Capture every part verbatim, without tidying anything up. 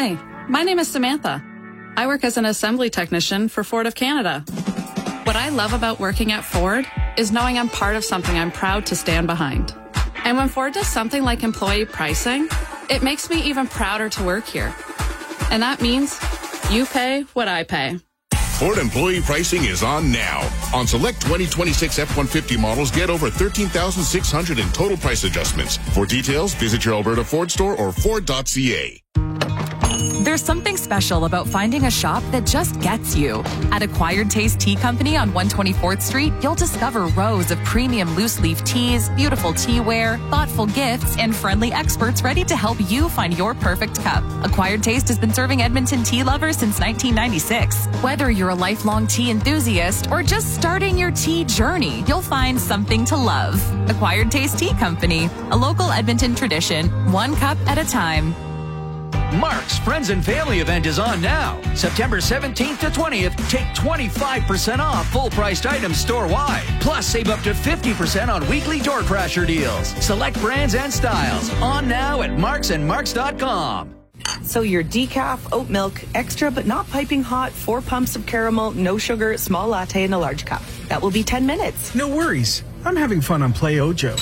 Hi, my name is Samantha. I work as an assembly technician for Ford of Canada. What I love about working at Ford is knowing I'm part of something I'm proud to stand behind. And when Ford does something like employee pricing, it makes me even prouder to work here. And that means you pay what I pay. Ford employee pricing is on now. On select twenty twenty-six F one fifty models, get over thirteen thousand six hundred in total price adjustments. For details, visit your Alberta Ford store or Ford dot C A. There's something special about finding a shop that just gets you. At Acquired Taste Tea Company on one twenty-fourth Street, you'll discover rows of premium loose leaf teas, beautiful teaware, thoughtful gifts, and friendly experts ready to help you find your perfect cup. Acquired Taste has been serving Edmonton tea lovers since nineteen ninety-six. Whether you're a lifelong tea enthusiast or just starting your tea journey, you'll find something to love. Acquired Taste Tea Company, a local Edmonton tradition, one cup at a time. Mark's Friends and Family event is on now. September seventeenth to twentieth, take twenty-five percent off full-priced items store-wide. Plus, save up to fifty percent on weekly door crasher deals. Select brands and styles. On now at marks and marks dot com. So your decaf, oat milk, extra but not piping hot, four pumps of caramel, no sugar, small latte in a large cup. That will be ten minutes. No worries. I'm having fun on Play Ojo.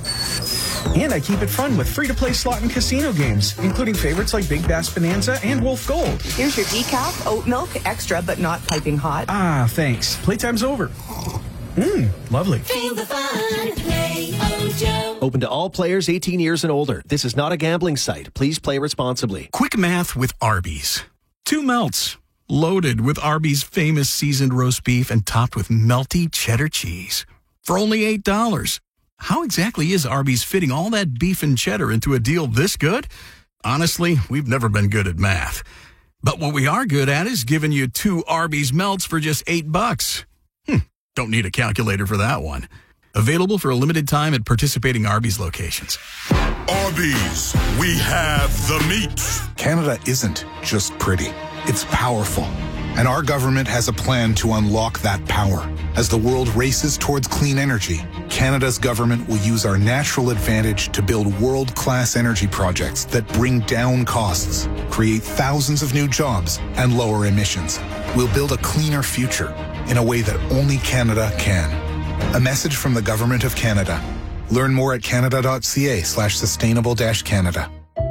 And I keep it fun with free-to-play slot and casino games, including favorites like Big Bass Bonanza and Wolf Gold. Here's your decaf, oat milk, extra but not piping hot. Ah, thanks. Playtime's over. Mmm, lovely. Feel the fun. Play Ojo. Open to all players eighteen years and older. This is not a gambling site. Please play responsibly. Quick math with Arby's. Two melts, loaded with Arby's famous seasoned roast beef and topped with melty cheddar cheese. For only eight dollars. How exactly is Arby's fitting all that beef and cheddar into a deal this good? Honestly, we've never been good at math. But what we are good at is giving you two Arby's melts for just eight bucks. Hmm, don't need a calculator for that one. Available for a limited time at participating Arby's locations. Arby's, we have the meat. Canada isn't just pretty. It's powerful. And our government has a plan to unlock that power. As the world races towards clean energy, Canada's government will use our natural advantage to build world-class energy projects that bring down costs, create thousands of new jobs, and lower emissions. We'll build a cleaner future in a way that only Canada can. A message from the Government of Canada. Learn more at canada.ca slash sustainable dash Canada.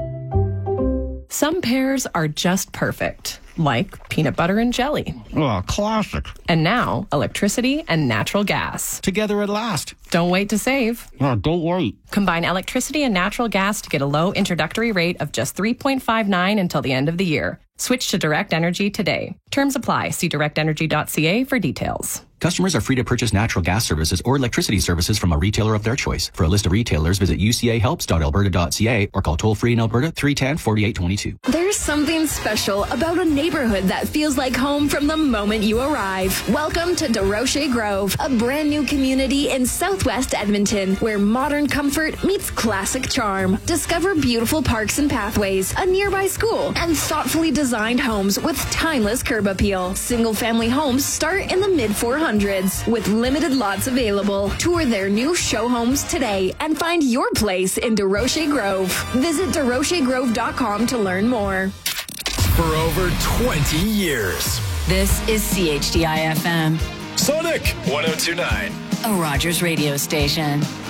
Some pairs are just perfect, like peanut butter and jelly. Oh, classic. And now, electricity and natural gas. Together at last. Don't wait to save. Oh, don't wait. Combine electricity and natural gas to get a low introductory rate of just three point five nine until the end of the year. Switch to Direct Energy today. Terms apply. See direct energy dot c a for details. Customers are free to purchase natural gas services or electricity services from a retailer of their choice. For a list of retailers, visit u c a helps dot alberta dot c a or call toll-free in Alberta three one zero, four eight two two. There's something special about a neighborhood that feels like home from the moment you arrive. Welcome to DeRoche Grove, a brand new community in southwest Edmonton, where modern comfort meets classic charm. Discover beautiful parks and pathways, a nearby school, and thoughtfully designed homes with timeless curb appeal. Single-family homes start in the mid four hundreds, with limited lots available. Tour their new show homes today and find your place in DeRoche Grove. Visit deroche grove dot com to learn more. For over twenty years. This is C H D I F M. Sonic one oh two point nine. A Rogers radio station.